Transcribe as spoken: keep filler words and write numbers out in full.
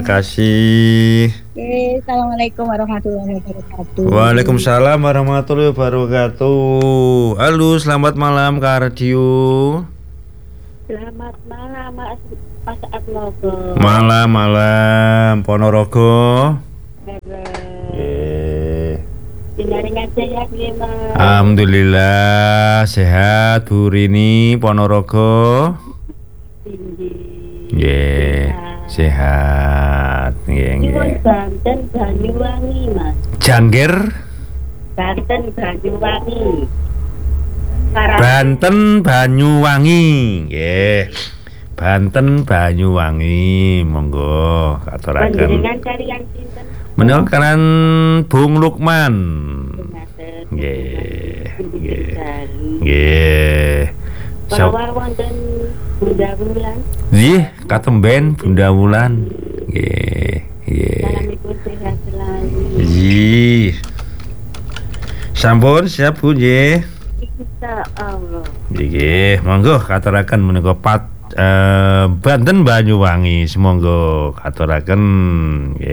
kasih. Oke, Assalamualaikum warahmatullahi wabarakatuh. Waalaikumsalam warahmatullahi wabarakatuh. Halo, selamat malam Kak Radio. Selamat malam Mas Mas Atlogo. Malam malam Ponorogo. Eh. Jaringan sehat ya Mas. Alhamdulillah sehat Bu Rini Ponorogo. Tinggi. Nggih, sehat. Nggih, Ini nggih. Banten Banyuwangi Mas. Jangger Banten Banyuwangi. Karang. Banten Banyuwangi. Nggih. Banten Banyuwangi, monggo katuraken. Panjenengan kalian sinten? Menika kanan Bung Lukman. Ngaten. Nggih. Nggih. Nggih. Nggih. So, Bahwa wonten Bunda Wulan. nggih, katemben Bunda Wulan. Nggih, nggih. Salamipun sehat selalu. Nggih. Sampun siap Bu nggih. Insya Allah. Nggih, monggo katuraken menika pat eh, Banten Banyuwangi, semonggo katuraken. Nggih.